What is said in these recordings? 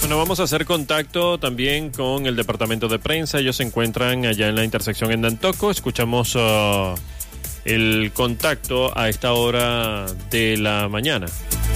Bueno, vamos a hacer contacto también con el departamento de prensa. Ellos se encuentran allá en la intersección en Dantoco. Escuchamos el contacto a esta hora de la mañana.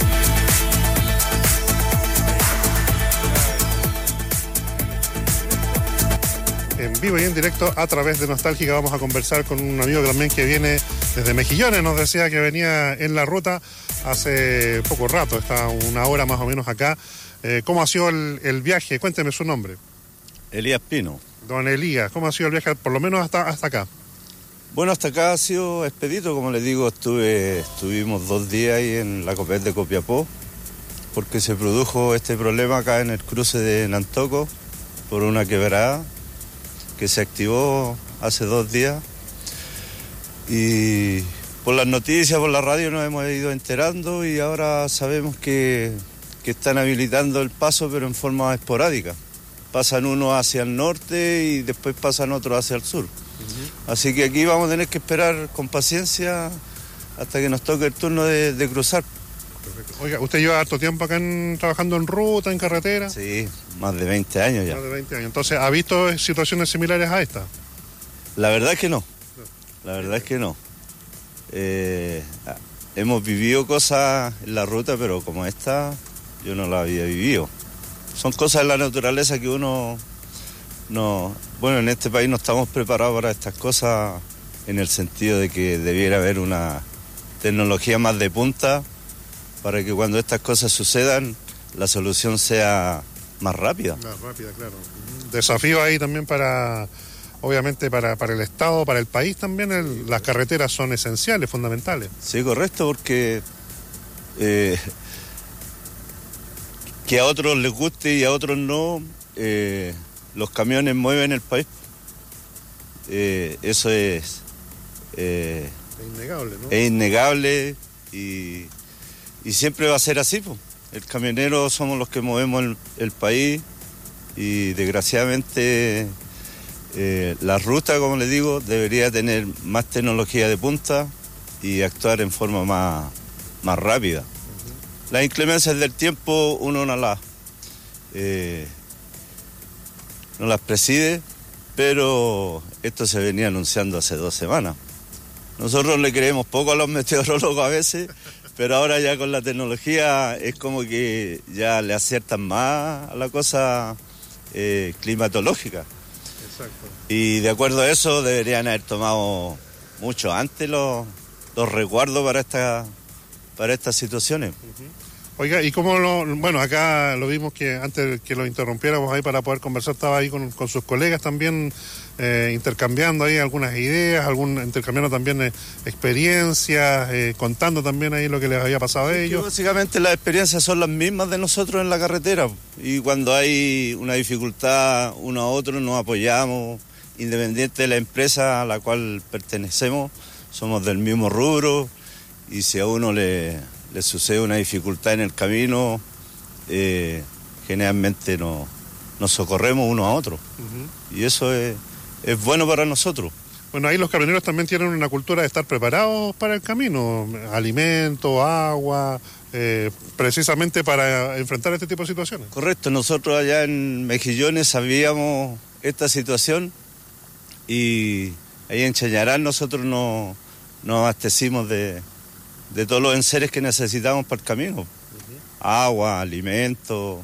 En vivo y en directo a través de Nostálgica vamos a conversar con un amigo también que viene desde Mejillones. Nos decía que venía en la ruta hace poco rato, está una hora más o menos acá. ¿Cómo ha sido el viaje? Cuénteme su nombre. Elías Pino. Don Elías, ¿cómo ha sido el viaje por lo menos hasta acá? Bueno, hasta acá ha sido expedito, como les digo, estuvimos 2 días ahí en la Copet de Copiapó, porque se produjo este problema acá en el cruce de Nantoco por una quebrada que se activó hace 2 días, y por las noticias, por la radio nos hemos ido enterando y ahora sabemos que están habilitando el paso, pero en forma esporádica. Pasan unos hacia el norte y después pasan otros hacia el sur. Así que aquí vamos a tener que esperar con paciencia hasta que nos toque el turno de cruzar. Perfecto. Oiga, ¿usted lleva harto tiempo acá trabajando en ruta, en carretera? Sí, más de 20 años ya. Más de 20 años. Entonces, ¿ha visto situaciones similares a esta? La verdad es que no. La verdad es que no. Hemos vivido cosas en la ruta, pero como esta, yo no la había vivido. Son cosas de la naturaleza que uno no... Bueno, en este país no estamos preparados para estas cosas, en el sentido de que debiera haber una tecnología más de punta para que cuando estas cosas sucedan, la solución sea más rápida. Más rápida, claro. Desafío ahí también obviamente para el Estado, para el país también, las carreteras son esenciales, fundamentales. Sí, correcto, porque que a otros les guste y a otros no, los camiones mueven el país. Eso es innegable, ¿no? Es innegable y siempre va a ser así, pues. El camionero somos los que movemos el país y desgraciadamente la ruta, como les digo, debería tener más tecnología de punta y actuar en forma más rápida. Las inclemencias del tiempo uno no las preside, pero esto se venía anunciando hace 2 semanas. Nosotros le creemos poco a los meteorólogos a veces, pero ahora ya con la tecnología es como que ya le aciertan más a la cosa climatológica. Exacto. Y de acuerdo a eso deberían haber tomado mucho antes los resguardos para estas situaciones. Oiga, ¿y cómo bueno, acá lo vimos que antes que lo interrumpiéramos ahí para poder conversar, estaba ahí con sus colegas también intercambiando ahí algunas ideas, intercambiando también experiencias, contando también ahí lo que les había pasado a ellos. Básicamente las experiencias son las mismas de nosotros en la carretera, y cuando hay una dificultad uno a otro nos apoyamos, independiente de la empresa a la cual pertenecemos, somos del mismo rubro, y si a uno le sucede una dificultad en el camino, generalmente nos socorremos uno a otro. Y eso es bueno para nosotros. Bueno, ahí los camioneros también tienen una cultura de estar preparados para el camino, alimento, agua, precisamente para enfrentar este tipo de situaciones. Correcto, nosotros allá en Mejillones sabíamos esta situación y ahí en Chañaral nosotros nos abastecimos de todos los enseres que necesitamos para el camino. Agua, alimento,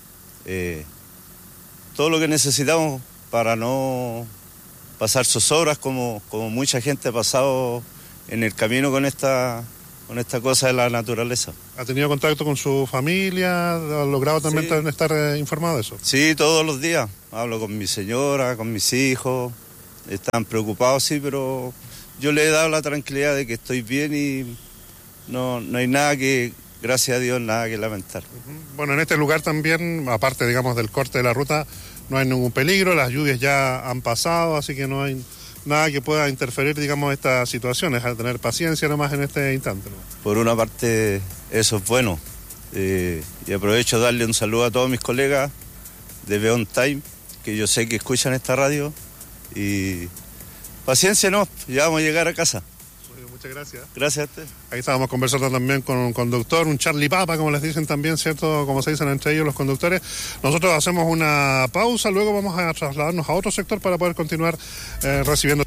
todo lo que necesitamos para no pasar zozobras como mucha gente ha pasado en el camino con esta cosa de la naturaleza. ¿Ha tenido contacto con su familia? ¿Ha logrado también estar informado de eso? Sí, todos los días. Hablo con mi señora, con mis hijos. Están preocupados, sí, pero yo les he dado la tranquilidad de que estoy bien y no hay nada gracias a Dios, nada que lamentar. Bueno, en este lugar también, aparte, digamos, del corte de la ruta, no hay ningún peligro, las lluvias ya han pasado, así que no hay nada que pueda interferir, digamos, estas situaciones, a tener paciencia nomás en este instante, ¿no? Por una parte, eso es bueno, y aprovecho de darle un saludo a todos mis colegas de Beyond Time, que yo sé que escuchan esta radio, y paciencia, no, ya vamos a llegar a casa. Muchas gracias. Gracias a usted. Ahí estábamos conversando también con un conductor, un Charlie Papa, como les dicen también, ¿cierto? Como se dicen entre ellos los conductores. Nosotros hacemos una pausa, luego vamos a trasladarnos a otro sector para poder continuar recibiendo.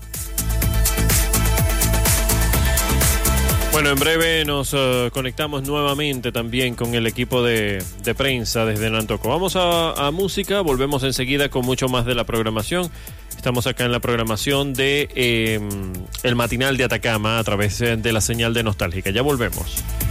Bueno, en breve nos conectamos nuevamente también con el equipo de prensa desde Nantoco. Vamos a música, volvemos enseguida con mucho más de la programación. Estamos acá en la programación de el matinal de Atacama a través de la señal de Nostálgica. Ya volvemos.